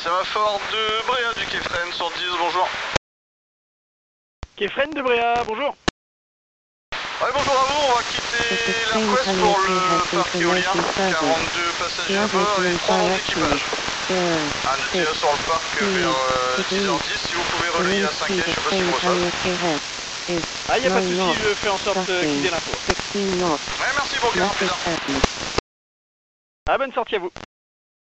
Sémaphore de Bréa du Quai-Fresne sur 10, bonjour. Quai-Fresne de Bréa, bonjour. Ouais, bonjour à vous, on va quitter la Quest pour le parc éolien. 42 passagers à bord et 3 membres d'équipage. On est sur le parc vers 10h10, si vous pouvez relayer à 5 quai, je sais pas si vous recevez. Ah, y a pas de souci, je fais en sorte qu'il ait l'info. Ouais, merci, bon, à plus tard. Ah, bonne sortie à vous.